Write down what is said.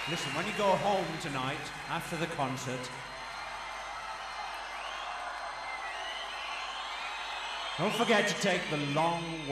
Listen, when you go home tonight, after the concert, don't forget to take the long